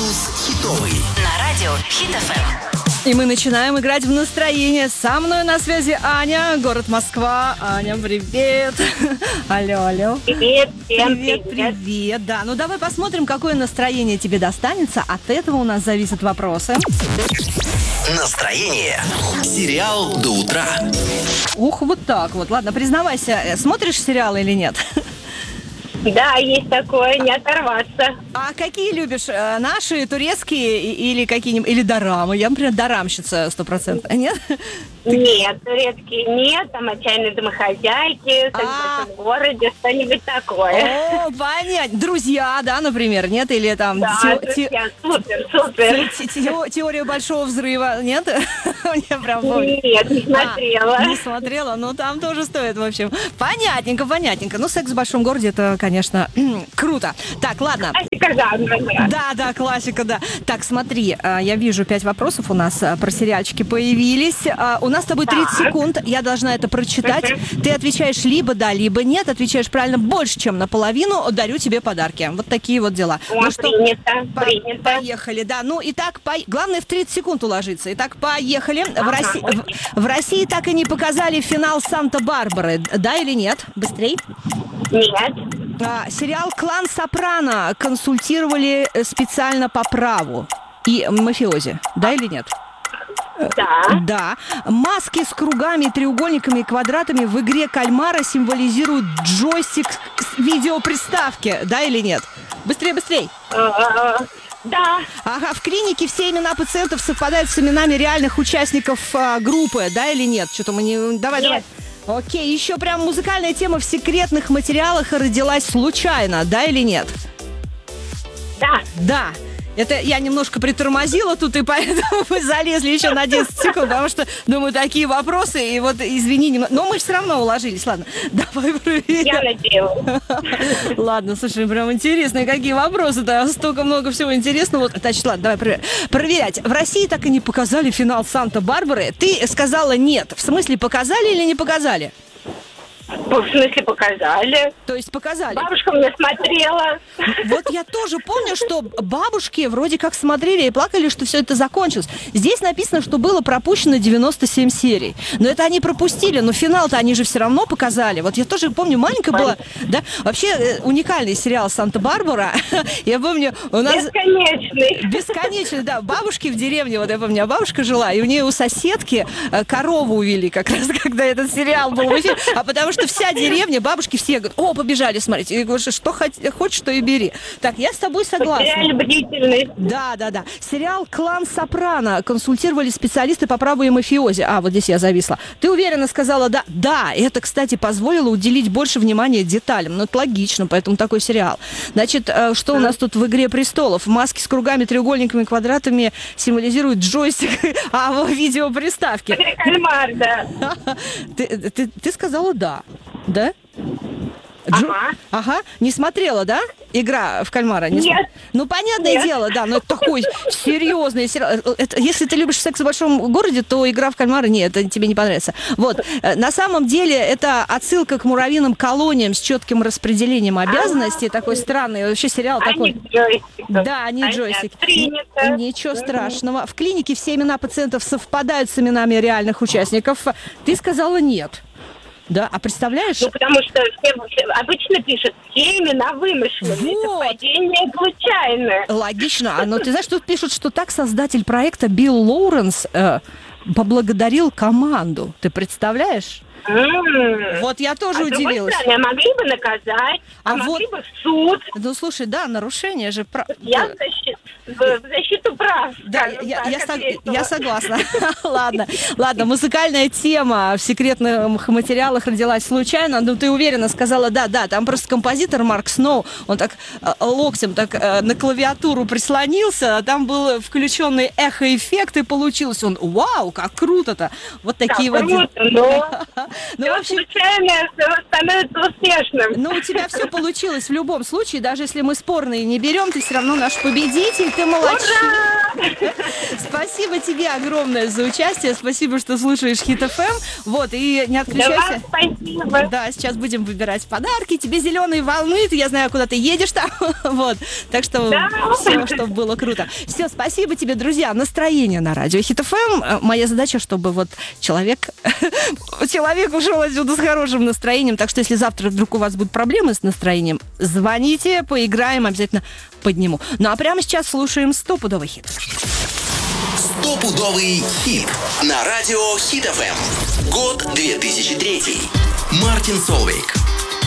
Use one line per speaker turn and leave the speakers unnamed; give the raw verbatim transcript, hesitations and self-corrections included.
Фокус хитовый.
На радио Хит эф эм.
И мы начинаем играть в настроение. Со мной на связи Аня, город Москва. Аня, привет. Алло, алло.
Привет, всем
Привет,
привет.
привет. Да, ну давай посмотрим, какое настроение тебе достанется. От этого у нас зависят вопросы.
Настроение. Сериал «До утра».
Ух, вот так вот. Ладно, признавайся, э, смотришь сериалы или нет?
Да, есть такое, не оторваться.
А какие любишь? Э, Наши, турецкие и- или какие-нибудь? Или дорамы? Я, например, дорамщица сто процентов. Нет?
Нет, турецкие нет, там отчаянные домохозяйки, секс
А.
в большом городе, что-нибудь такое.
О, понятно. Друзья, да, например, нет? Или там
Да,
те- те-
друзья, супер, супер.
те- те- теория большого взрыва, нет? Мне прям помню.
Нет, не
А,
смотрела.
не смотрела, но там тоже стоит, в общем. Понятненько, понятненько. Ну, секс в большом городе, это, конечно, круто. Так, ладно.
Классика жанра, да.
Да, да, классика, да. Так, смотри, а, я вижу пять вопросов у нас а, про сериальчики появились. А, У нас с тобой тридцать
Так.
секунд, я должна это прочитать. Ты отвечаешь либо да, либо нет. Отвечаешь правильно больше, чем наполовину, дарю тебе подарки. Вот такие вот дела.
О, принято,
по-
принято.
поехали, да. Ну, итак, по... главное в тридцать секунд уложиться. Итак, поехали. В,
Ага,
Росси-
окей.
в- в России так и не показали финал Санта-Барбары. Да или нет? Быстрей.
Нет,
А, сериал «Клан Сопрано» консультировали э, специально по праву и мафиози. Да или нет?
да,
Да. Маски с кругами, треугольниками и квадратами в игре кальмара символизируют джойстик с видеоприставки. Да или нет? Быстрее, быстрее.
э, да,
Ага, в клинике все имена пациентов совпадают с именами реальных участников а, группы. Да или нет? Что-то мы не... Давай,
Нет.
давай. Окей, еще прям музыкальная тема в секретных материалах родилась случайно. Да или нет?
да.
Да. Это я немножко притормозила тут, и поэтому мы залезли еще на десять секунд, потому что, думаю, такие вопросы, и вот, извини, немного- но мы же все равно уложились. Ладно, давай
Я
проверим.
надеялась.
Ладно, слушай, прям интересно, какие вопросы-то, столько много всего интересного. Вот, значит, ладно, давай проверять. проверять. В России так и не показали финал Санта-Барбары. Ты сказала нет. В смысле, показали или не показали?
В смысле, показали.
То есть показали.
Бабушка меня смотрела.
Вот я тоже помню, что бабушки вроде как смотрели и плакали, что все это закончилось. Здесь написано, что было пропущено девяносто семь серий. Но это они пропустили, но финал-то они же все равно показали. Вот я тоже помню, маленькая была, да, вообще э, уникальный сериал «Санта-Барбара». Я помню, у нас...
Бесконечный.
Бесконечно, да. Бабушки в деревне, вот я помню, а бабушка жила, и у нее у соседки э, корову увели как раз, когда этот сериал был в эфире. А потому что вся деревня, бабушки все говорят, о, побежали смотреть. Я говорю, что хоть- хочешь, то и бери. Так, я с тобой согласна.
Реально бдительный.
Да, да, да. Сериал «Клан Сопрано» консультировали специалисты по праву и мафиози. А, вот здесь я зависла. Ты уверенно сказала «да». Да, это, кстати, позволило уделить больше внимания деталям. Ну, это логично, поэтому такой сериал. Значит, э, что у нас тут в «Игре престолов»? Маски с кругами, треугольниками, квадратами символизируют джойстик, а в видеоприставке.
Кальмар, да.
Ты, ты, ты сказала «да». Да? Джо-
Ага.
Ага. Не смотрела, да? Игра в кальмара? Не
Нет.
см- Ну, понятное
Нет.
дело, да, но это такой серьезный сериал. Это, если ты любишь секс в большом городе, то игра в кальмара, нет, это тебе не понравится. Вот. Э, На самом деле, это отсылка к муравьиным колониям с четким распределением обязанностей. Такой странный вообще сериал
А
такой.
не джойстик.
Да, не
Понятно.
джойстик.
Принято.
Ничего страшного. В клинике все имена пациентов совпадают с именами реальных участников. Ты сказала нет. Да, а представляешь?
Ну, потому что все, все обычно пишут, все имена вымышленные,
Вот.
совпадение случайное.
Логично. А, Но ты знаешь, тут пишут, что так создатель проекта Билл Лоуренс э, поблагодарил команду. Ты представляешь?
М.
Вот я тоже
А с другой
удивилась.
стороны, могли бы наказать, а,
А
могли
вот-
бы в суд.
Ну, слушай, да, нарушение же... прав-
Я в защиту, в в защиту прав.
Да,
скажем
я,
так,
я сог-
ответила.
я согласна. Ладно, ладно, музыкальная тема в секретных материалах родилась случайно, но ты уверенно сказала, да, да, там просто композитор Марк Сноу, он так э, локтем так э, на клавиатуру прислонился, а там был включенный эхоэффект, и получилось он, вау, как круто-то. Вот
Да,
такие вот...
круто, но
Ну,
все
в общем,
случайное всё становится успешным.
ну, у тебя все получилось в любом случае, даже если мы спорные не берем, ты все равно наш победитель, ты молодец.
Ура!
Спасибо тебе огромное за участие. Спасибо, что слушаешь Хит эф эм. Вот, и не отключайся.
Да, спасибо.
Да, сейчас будем выбирать подарки. Тебе зеленые волны. Я знаю, куда ты едешь там. Вот. Так что
да.
все, чтобы было круто. Все, спасибо тебе, друзья. Настроение на радио Хит эф эм. Моя задача, чтобы вот человек, человек ушел отсюда с хорошим настроением. Так что, если завтра вдруг у вас будут проблемы с настроением, звоните, поиграем, обязательно подниму. Ну а прямо сейчас слушаем стопудовый хит.
Стопудовый хит на радио Хит эф эм. Год две тысячи третий. Мартин Солвейг.